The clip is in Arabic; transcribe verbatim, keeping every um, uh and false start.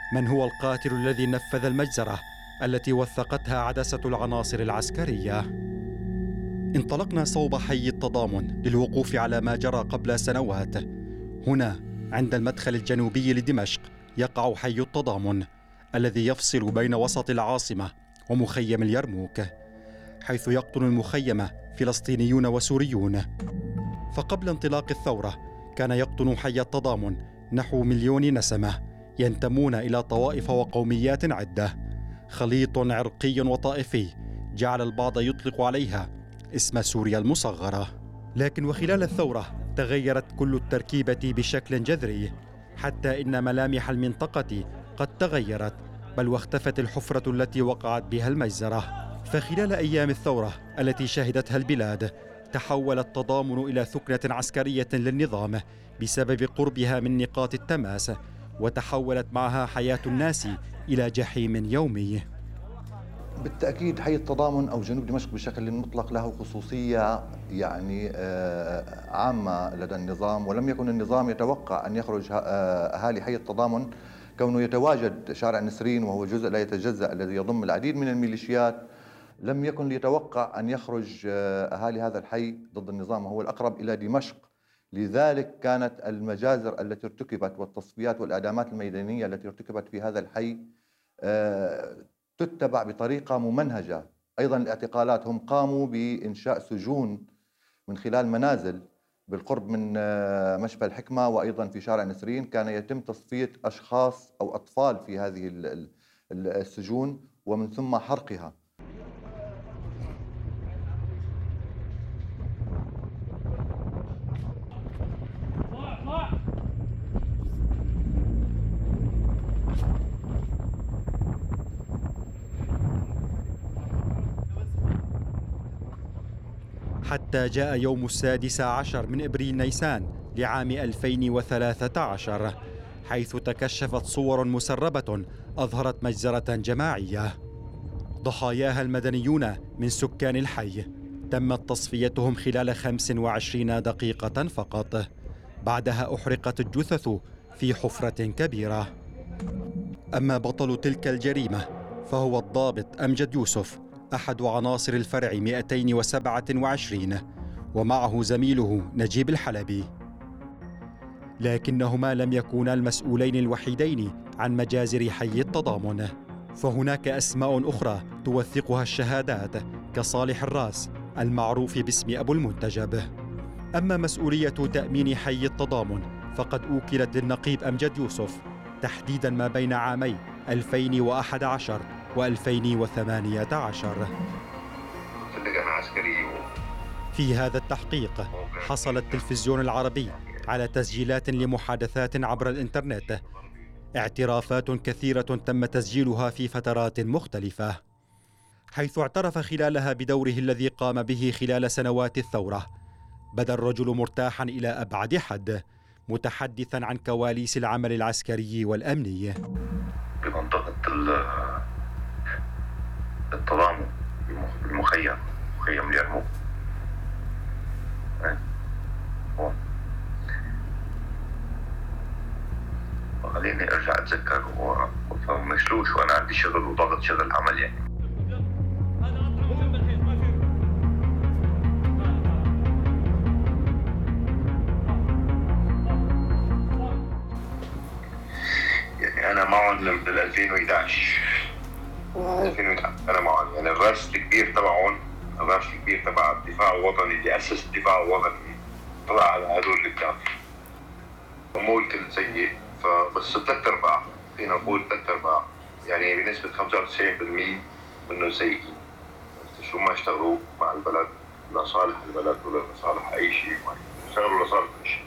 من هو القاتل الذي نفذ المجزرة التي وثقتها عدسة العناصر العسكرية؟ انطلقنا صوب حي التضامن للوقوف على ما جرى قبل سنوات. هنا عند المدخل الجنوبي لدمشق يقع حي التضامن الذي يفصل بين وسط العاصمة ومخيم اليرموك، حيث يقطن المخيم فلسطينيون وسوريون. فقبل انطلاق الثورة كان يقطن حي التضامن نحو مليون نسمة ينتمون إلى طوائف وقوميات عدة، خليط عرقي وطائفي جعل البعض يطلق عليها اسم سوريا المصغرة. لكن وخلال الثورة تغيرت كل التركيبة بشكل جذري، حتى إن ملامح المنطقة قد تغيرت، بل واختفت الحفرة التي وقعت بها المجزرة. فخلال أيام الثورة التي شهدتها البلاد تحول التضامن إلى ثكنة عسكرية للنظام بسبب قربها من نقاط التماس، وتحولت معها حياة الناس إلى جحيم يومي. بالتأكيد حي التضامن أو جنوب دمشق بشكل مطلق له خصوصية يعني عامة لدى النظام، ولم يكن النظام يتوقع أن يخرج أهالي حي التضامن، كونه يتواجد شارع نسرين وهو جزء لا يتجزأ الذي يضم العديد من الميليشيات. لم يكن يتوقع أن يخرج أهالي هذا الحي ضد النظام وهو الأقرب إلى دمشق. لذلك كانت المجازر التي ارتكبت والتصفيات والإعدامات الميدانية التي ارتكبت في هذا الحي تتبع بطريقة ممنهجة. أيضا الاعتقالات، هم قاموا بإنشاء سجون من خلال منازل بالقرب من مشفى الحكمة وأيضا في شارع نسرين، كان يتم تصفية أشخاص أو أطفال في هذه السجون ومن ثم حرقها. حتى جاء يوم السادس عشر من إبريل نيسان لعام ألفين وثلاثة عشر، حيث تكشفت صور مسربة أظهرت مجزرة جماعية ضحاياها المدنيون من سكان الحي تمت تصفيتهم خلال خمس وعشرين دقيقة فقط. بعدها أحرقت الجثث في حفرة كبيرة. أما بطل تلك الجريمة فهو الضابط أمجد يوسف، أحد عناصر الفرع مئتين وسبعة وعشرين، ومعه زميله نجيب الحلبي. لكنهما لم يكونا المسؤولين الوحيدين عن مجازر حي التضامن، فهناك أسماء أخرى توثقها الشهادات كصالح الراس المعروف باسم أبو المنتجب. أما مسؤولية تأمين حي التضامن فقد أوكلت للنقيب أمجد يوسف تحديدا ما بين عامي ألفين وأحد عشر وألفين وثمانية عشر. في هذا التحقيق حصل التلفزيون العربي على تسجيلات لمحادثات عبر الإنترنت، اعترافات كثيرة تم تسجيلها في فترات مختلفة، حيث اعترف خلالها بدوره الذي قام به خلال سنوات الثورة. بدا الرجل مرتاحا إلى أبعد حد، متحدثا عن كواليس العمل العسكري والأمني بمنطقة التضامن المخيم مخيم اليرموك. خليني ارجع اتذكر ومشلوش وانا عندي شغل وضغط شغل عمل يعني. يعني انا معهم من ألفين وإحدى عشر ألفين وإحدى عشر انا معهم، يعني الراس الكبير تبعهم، الراس الكبير تبع الدفاع الوطني اللي اسس الدفاع الوطني طلع على هذول اللي بتاعهم مو الكل سيء، فبس ثلاث ارباع فينا نقول ثلاث ارباع يعني بنسبة خمسة وتسعين بالمئة منه سيئين. شو ما اشتغلوا مع البلد لصالح البلد ولا لصالح اي شيء، اشتغلوا لصالح اي شيء.